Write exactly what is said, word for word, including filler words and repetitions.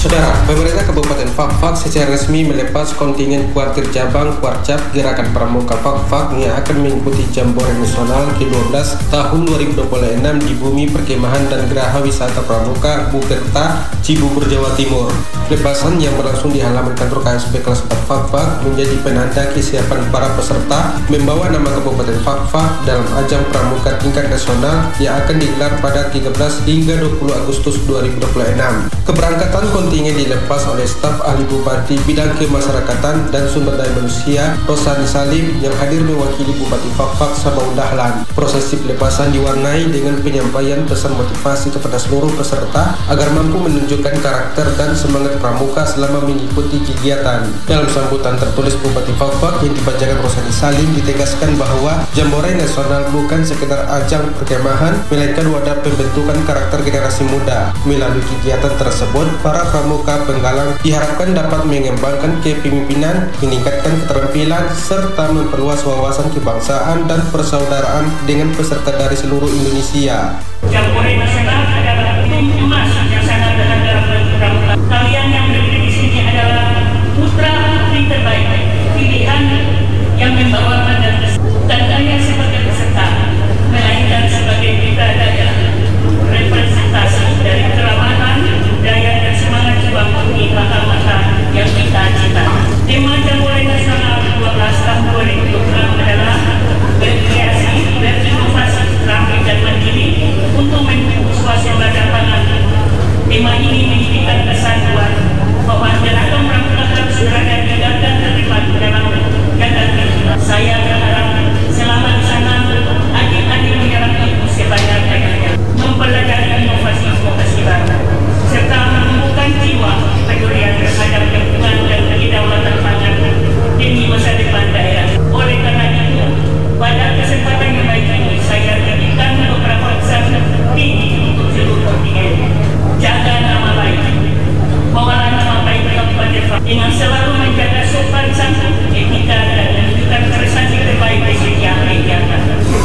Saudara, pemerintah Kabupaten Fakfak secara resmi melepas kontingen kuartir cabang Kuarcap Gerakan Pramuka Fakfak yang akan mengikuti Jambore Nasional ke dua belas tahun dua ribu dua puluh enam di Bumi Perkemahan dan Geraha Wisata Pramuka Bukerta, Cibubur, Jawa Timur. Pelepasan yang berlangsung di halaman kantor K S P kelas empat Fakfak menjadi penanda kesiapan para peserta membawa nama Kabupaten Fakfak dalam ajang pramuka tingkat nasional yang akan digelar pada tiga belas hingga dua puluh Agustus dua ribu dua puluh enam. Keberangkatan kontingen dilepas oleh staf ahli Bupati Bidang Kemasyarakatan dan Sumber Daya Manusia Rosani Salim yang hadir mewakili Bupati Fakfak Samaun Dahlan. Prosesi pelepasan diwarnai dengan penyampaian pesan motivasi kepada seluruh peserta agar mampu menunjukkan karakter dan semangat pramuka selama mengikuti kegiatan. Dalam sambutan tertulis Bupati Fakfak yang dibacakan Rosani Salim ditegaskan bahwa Jambore Nasional bukan sekedar ajang perkemahan, melainkan wadah pembentukan karakter generasi muda. Melalui kegiatan tersebut, para pramuka penggalang diharapkan dapat mengembangkan kepemimpinan, meningkatkan keterampilan, serta memperluas wawasan kebangsaan dan persaudaraan dengan peserta dari seluruh Indonesia. Jambore Nasional adalah tumpuan emas yang sangat berharga bagi pramuka. Kalian yang berdiri di sini adalah putra putri terbaik, pilihan yang membawa mandat bukan hanya sebagai peserta, melainkan sebagai pribadi representasi dari keramahan, budaya dan semangat juang bagi mata-mata yang kita cita. Tema Jambore Nasional dua belas tahun dua ribu dua puluh adalah berkreasi, berinovasi, terampil dan mandiri untuk mendukung swasembada pangan. Tema